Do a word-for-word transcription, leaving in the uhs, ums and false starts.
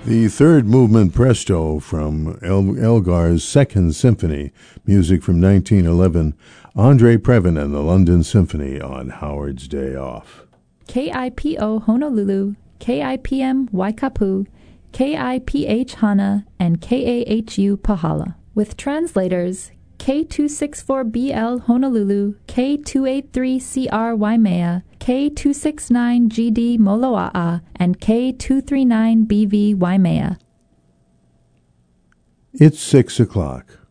The third movement Presto from El- Elgar's Second Symphony, music from nineteen eleven, Andre Previn and the London Symphony on Howard's Day Off. K I P O Honolulu, K I P M Waikapu, K I P H Hana, and K A H U Pahala. With translators K two six four B L Honolulu, K two eight three C R Waimea, K two six nine G D Moloa'a, and K two three nine B V Waimea. It's six o'clock.